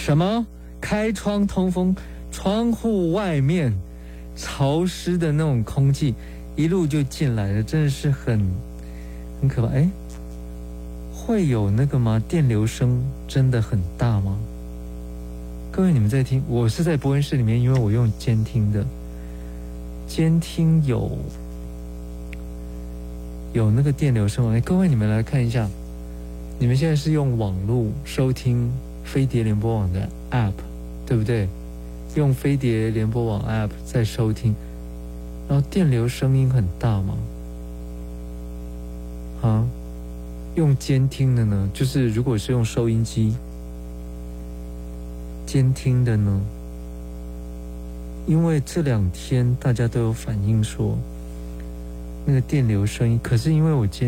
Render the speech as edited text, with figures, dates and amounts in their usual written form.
什么？开窗通风，窗户外面潮湿的那种空气一路就进来了，真的是很可怕。哎，会有那个吗？电流声真的很大吗？各位你们在听，我是在播音室里面，因为我用监听的，监听有那个电流声。哎，各位你们来看一下，你们现在是用网络收听飞碟联播网的 App， 对不对？用飞碟联播网 App 在收听，然后电流声音很大吗？啊？用监听的呢？就是如果是用收音机监听的呢？因为这2天大家都有反映说那个电流声音，可是因为我